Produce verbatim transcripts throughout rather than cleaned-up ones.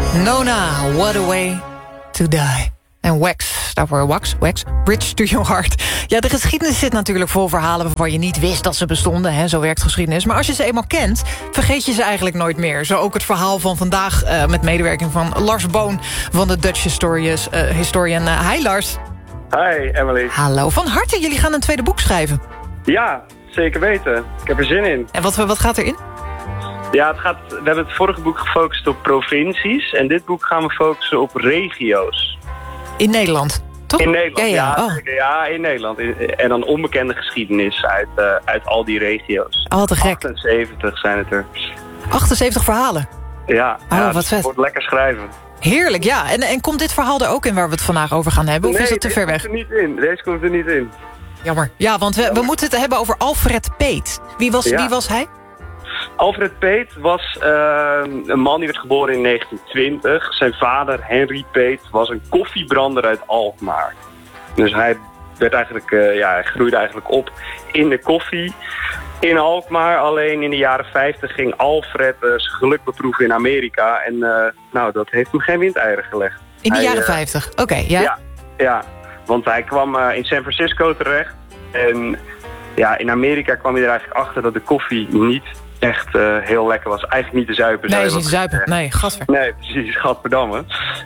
Nona, what a way to die. En Wax, daarvoor Wax, Wax, Bridge to Your Heart. Ja, de geschiedenis zit natuurlijk vol verhalen waarvan je niet wist dat ze bestonden. Hè? Zo werkt geschiedenis. Maar als je ze eenmaal kent, vergeet je ze eigenlijk nooit meer. Zo ook het verhaal van vandaag uh, met medewerking van Lars Boon van de Dutch Historians, uh, Historian. Uh, hi Lars. Hi Emily. Hallo, van harte. Jullie gaan een tweede boek schrijven. Ja, zeker weten. Ik heb er zin in. En wat, wat gaat erin? Ja, het gaat, we hebben het vorige boek gefocust op provincies. En dit boek gaan we focussen op regio's. In Nederland, toch? In Nederland, ja. Ja, ja, oh. ja in Nederland. En dan onbekende geschiedenis uit, uh, uit al die regio's. Oh, wat te gek. achtenzeventig zijn het er. achtenzeventig verhalen? Ja, oh, ja wat dus vet. Het wordt lekker schrijven. Heerlijk, ja. En, en komt dit verhaal er ook in waar we het vandaag over gaan hebben? Of nee, is het te ver weg? Deze komt er niet in. Deze komt er niet in. Jammer. Ja, want we, we moeten het hebben over Alfred Peet. Wie was, Ja. wie was hij? Alfred Peet was uh, een man die werd geboren in negentien twintig. Zijn vader, Henry Peet, was een koffiebrander uit Alkmaar. Dus hij, werd eigenlijk, uh, ja, hij groeide eigenlijk op in de koffie in Alkmaar. Alleen in de jaren vijftig ging Alfred uh, zijn geluk beproeven in Amerika. En uh, nou, dat heeft hem geen windeieren gelegd. In de hij, jaren uh, vijftig, oké. Okay, ja. ja. Ja, want hij kwam uh, in San Francisco terecht. En ja, in Amerika kwam hij er eigenlijk achter dat de koffie niet echt uh, heel lekker was. Eigenlijk niet te zuipen. Nee, is niet te zuipen. Nee, gadver. Nee, precies, gadverdamme.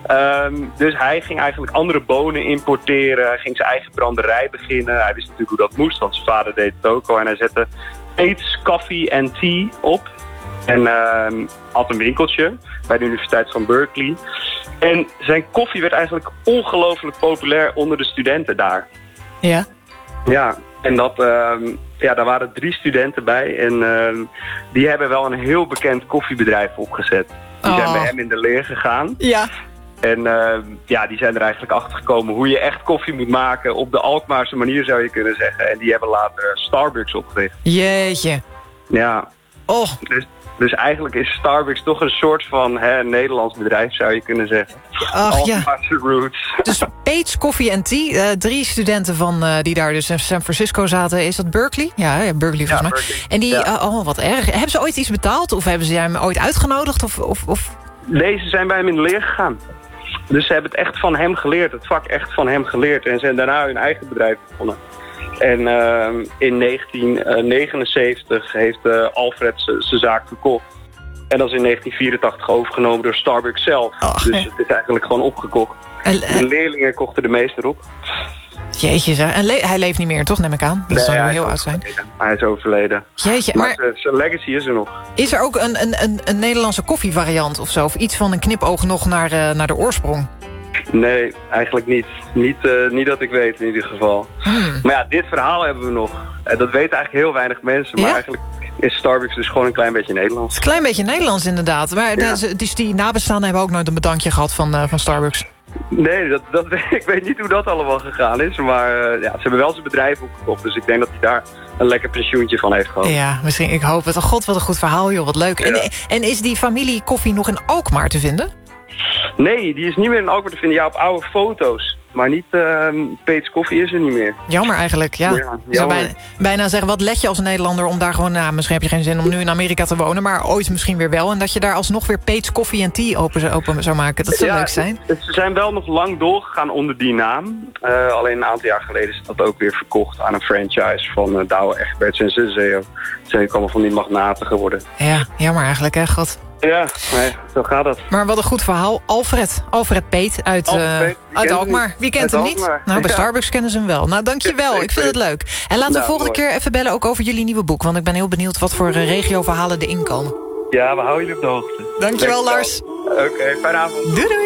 Um, dus hij ging eigenlijk andere bonen importeren. Hij ging zijn eigen branderij beginnen. Hij wist natuurlijk hoe dat moest, want zijn vader deed het ook al. En hij zette Peet's Coffee and Tea op. En uh, had een winkeltje bij de Universiteit van Berkeley. En zijn koffie werd eigenlijk ongelooflijk populair onder de studenten daar. Ja. Ja, en dat, uh, ja, daar waren drie studenten bij. En uh, die hebben wel een heel bekend koffiebedrijf opgezet. Die oh. zijn bij hem in de leer gegaan. Ja. En uh, ja, die zijn er eigenlijk achter gekomen hoe je echt koffie moet maken. Op de Alkmaarse manier zou je kunnen zeggen. En die hebben later Starbucks opgericht. Jeetje. Ja. Oh. Dus, dus eigenlijk is Starbucks toch een soort van hè, Nederlands bedrijf, zou je kunnen zeggen. Ach ja. Alkmaarse roots. Dus Peet's Coffee and Tea. Uh, drie studenten van, uh, die daar dus in San Francisco zaten. Is dat Berkeley? Ja, ja Berkeley volgens ja, mij. Berkeley. En die, ja. uh, oh wat erg. Hebben ze ooit iets betaald? Of hebben ze hem ooit uitgenodigd? Of, of, of... Deze zijn bij hem in de leer gegaan. Dus ze hebben het echt van hem geleerd. Het vak echt van hem geleerd. En zijn daarna hun eigen bedrijf begonnen. En uh, in negentien negenenzeventig heeft uh, Alfred zijn zaak verkocht. En dat is in negentien vierentachtig overgenomen door Starbucks zelf. Och, dus nee. het is eigenlijk gewoon opgekocht. En, uh, de leerlingen kochten de meester op. Jeetje, zeg. En le hij leeft niet meer, toch, neem ik aan? Dat Nee, zou hij heel is oud zijn. Hij is overleden. Jeetje, Maar, maar zijn legacy is er nog. is er ook een, een, een, een Nederlandse koffievariant of zo? Of iets van een knipoog nog naar, uh, naar de oorsprong? Nee, eigenlijk niet. Niet, uh, niet dat ik weet in ieder geval. Hmm. Maar ja, dit verhaal hebben we nog. Uh, dat weten eigenlijk heel weinig mensen. Maar ja? eigenlijk is Starbucks dus gewoon een klein beetje Nederlands. Een klein beetje Nederlands inderdaad. Maar Ja. de, dus die nabestaanden hebben ook nooit een bedankje gehad van, uh, van Starbucks. Nee, dat, dat, ik weet niet hoe dat allemaal gegaan is. Maar uh, ja, ze hebben wel zijn bedrijf opgekocht. Dus ik denk dat hij daar een lekker pensioentje van heeft gehad. Ja, misschien. Ik hoop het. Oh God, wat een goed verhaal, joh. Wat leuk. Ja. En, en is die familie koffie nog in Alkmaar te vinden? Nee, die is niet meer in Alkmaar te vinden. Ja, op oude foto's. Maar niet, uh, Peet's Koffie is er niet meer. Jammer eigenlijk, ja. Ja, Ik zou jammer. bijna, bijna zeggen, wat let je als Nederlander om daar gewoon... Nou, misschien heb je geen zin om nu in Amerika te wonen... maar ooit misschien weer wel. En dat je daar alsnog weer Peet's Coffee and Tea open, open zou maken. Dat zou Ja, leuk zijn. het- Ze zijn wel nog lang doorgegaan onder die naam. Uh, alleen een aantal jaar geleden is dat ook weer verkocht aan een franchise van uh, Douwe Egberts en Zezeo. Ze zijn ook allemaal van die magnaten geworden. Ja, jammer eigenlijk, hè, God. Ja, nee, zo gaat het. Maar wat een goed verhaal. Alfred. Alfred Peet uit, Alfred uh, Peet, wie uit kent hem Alkmaar. niet? Wie kent Uit hem niet? Alkmaar. Nou, bij Ja. Starbucks kennen ze hem wel. Nou, dankjewel. Ik vind het leuk. En laten we Nou, volgende mooi. keer even bellen ook over jullie nieuwe boek. Want ik ben heel benieuwd wat voor uh, regioverhalen erin komen. Ja, we houden jullie op de hoogte. Dankjewel, Lars. Oké, okay, fijne avond. Doei, doei.